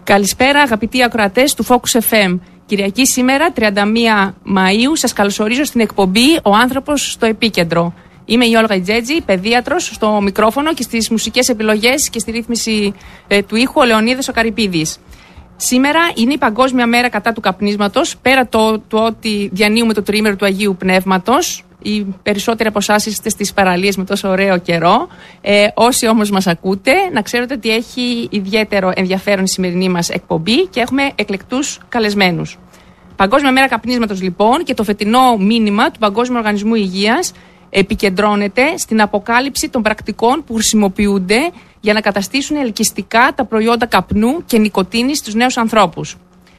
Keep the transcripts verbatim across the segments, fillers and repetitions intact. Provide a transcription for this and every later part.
Καλησπέρα, αγαπητοί ακροατές του Focus εφ εμ. Κυριακή σήμερα, τριάντα μία Μαΐου, σας καλωσορίζω στην εκπομπή «Ο άνθρωπος στο επίκεντρο». Είμαι η Όλγα Ιτζέτζη, παιδίατρος, στο μικρόφωνο και στις μουσικές επιλογές και στη ρύθμιση ε, του ήχου ο Λεωνίδας ο Καρυπίδης. Σήμερα είναι η Παγκόσμια Μέρα κατά του καπνίσματος, πέρα το, το ότι διανύουμε το τριήμερο του Αγίου Πνεύματος. Οι περισσότεροι από εσάς είστε στις παραλίες με τόσο ωραίο καιρό. Ε, όσοι όμως μας ακούτε, να ξέρετε ότι έχει ιδιαίτερο ενδιαφέρον η σημερινή μας εκπομπή και έχουμε εκλεκτούς καλεσμένους. Παγκόσμια Μέρα Καπνίσματος, λοιπόν, και το φετινό μήνυμα του Παγκόσμιου Οργανισμού Υγείας επικεντρώνεται στην αποκάλυψη των πρακτικών που χρησιμοποιούνται για να καταστήσουν ελκυστικά τα προϊόντα καπνού και νικοτίνης στους νέους ανθρώπους.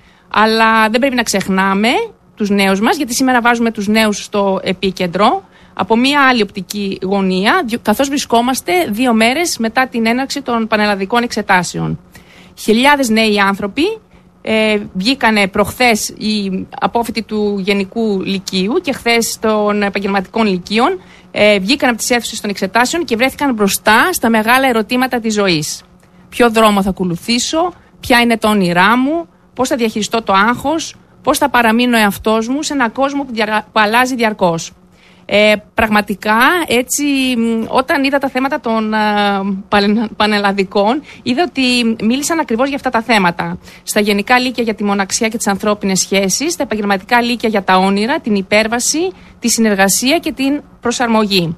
Αλλά δεν πρέπει να ξεχνάμε τους νέους μας, γιατί σήμερα βάζουμε τους νέους στο επίκεντρο από μία άλλη οπτική γωνία, καθώς βρισκόμαστε δύο μέρες μετά την έναρξη των πανελλαδικών εξετάσεων. Χιλιάδες νέοι άνθρωποι ε, βγήκανε προχθές οι απόφοιτοι του Γενικού Λυκείου και χθες των επαγγελματικών λυκείων, ε, βγήκαν από τις αίθουσες των εξετάσεων και βρέθηκαν μπροστά στα μεγάλα ερωτήματα της ζωής. Ποιο δρόμο θα ακολουθήσω, ποια είναι τα όνειρά μου, πώς θα διαχειριστώ το άγχος, πώς θα παραμείνω εαυτός μου σε έναν κόσμο που, δια... που αλλάζει διαρκώς. Ε, πραγματικά, έτσι, όταν είδα τα θέματα των uh, πανελλαδικών, είδα ότι μίλησαν ακριβώς για αυτά τα θέματα. Στα γενικά λύκεια για τη μοναξιά και τις ανθρώπινες σχέσεις, στα επαγγελματικά λύκεια για τα όνειρα, την υπέρβαση, τη συνεργασία και την προσαρμογή.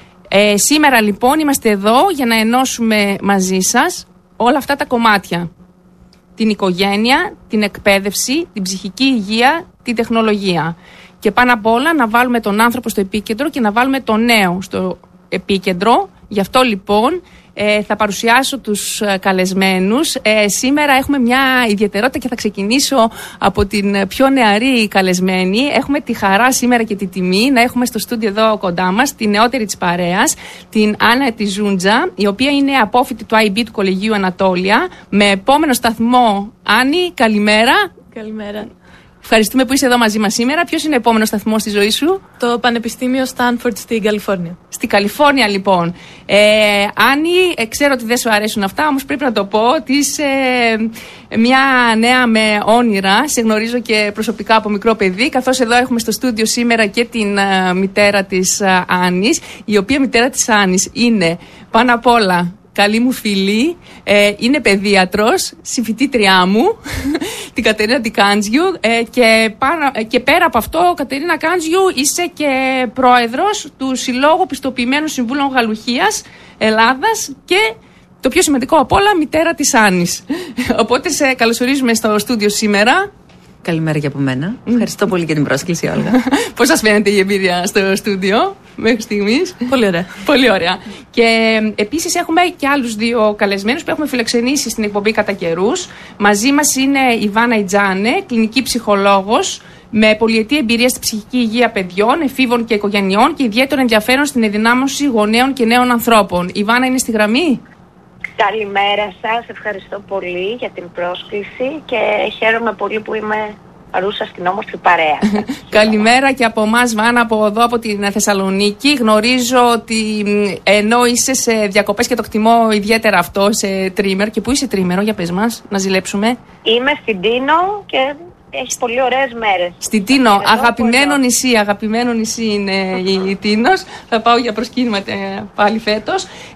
Ε, σήμερα, λοιπόν, είμαστε εδώ για να ενώσουμε μαζί σας όλα αυτά τα κομμάτια. Την οικογένεια, την εκπαίδευση, την ψυχική υγεία, την τεχνολογία. Και πάνω απ' όλα να βάλουμε τον άνθρωπο στο επίκεντρο και να βάλουμε τον νέο στο επίκεντρο. Γι' αυτό λοιπόν ε, θα παρουσιάσω τους ε, καλεσμένους. Ε, σήμερα έχουμε μια ιδιαιτερότητα και θα ξεκινήσω από την πιο νεαρή καλεσμένη. Έχουμε τη χαρά σήμερα και τη τιμή να έχουμε στο στούντιο εδώ κοντά μας τη νεότερη της παρέας, την Άννα Ετιζούντζα, η οποία είναι απόφοιτη του άι μπι του Κολεγίου Ανατόλια, με επόμενο σταθμό. Άννη, καλημέρα. Καλημέρα. Ευχαριστούμε που είσαι εδώ μαζί μας σήμερα. Ποιος είναι ο επόμενος σταθμός στη ζωή σου? Το Πανεπιστήμιο Στάνφορντ στην Καλιφόρνια. Στη Καλιφόρνια, λοιπόν. Ε, Άννη, ε, ξέρω ότι δεν σου αρέσουν αυτά, όμως πρέπει να το πω ότι είσαι ε, μια νέα με όνειρα. Σε γνωρίζω και προσωπικά από μικρό παιδί, καθώς εδώ έχουμε στο στούντιο σήμερα και την ε, μητέρα της ε, Άννης, η οποία μητέρα της Άννης είναι πάνω απ' όλα καλή μου φίλη, ε, είναι παιδίατρος, συμφοιτήτριά μου, την Κατερίνα Τικάντζιου, ε, και, πάνω, ε, και πέρα από αυτό, Κατερίνα Κάντζιου, είσαι και πρόεδρος του Συλλόγου Πιστοποιημένων Συμβούλων Γαλουχίας Ελλάδας και το πιο σημαντικό απ' όλα, μητέρα της Άννης. Οπότε σε καλωσορίζουμε στο στούντιο σήμερα. Καλημέρα και από μένα. Mm. Ευχαριστώ πολύ για την πρόσκληση, Όλγα. Πώς σας φαίνεται η εμπειρία στο στούντιο μέχρι στιγμής? Πολύ ωραία. Πολύ ωραία. Και επίσης έχουμε και άλλους δύο καλεσμένους που έχουμε φιλοξενήσει στην εκπομπή κατά καιρούς. Μαζί μας είναι η Βάνα Ιτζάνε, κλινική ψυχολόγος με πολυετή εμπειρία στη ψυχική υγεία παιδιών, εφήβων και οικογενειών και ιδιαίτερο ενδιαφέρον στην ενδυνάμωση γονέων και νέων ανθρώπων. Η Βάνα είναι στη γραμμή. Καλημέρα σας, ευχαριστώ πολύ για την πρόσκληση και χαίρομαι πολύ που είμαι παρούσα στην όμορφη παρέα. Καλημέρα και από εμάς, Βάνα, από εδώ από την Θεσσαλονίκη. Γνωρίζω ότι ενώ είσαι σε διακοπές και το εκτιμώ ιδιαίτερα αυτό, σε τρίμερο. Και πού είσαι τρίμερο, για πες μας, να ζηλέψουμε. Είμαι στην Τίνο και έχει πολύ ωραίες μέρες. Στην Τίνο, αγαπημένο νησί, αγαπημένο νησί είναι η Τίνος. Θα πάω για προσκύνημα πάλι φέτος.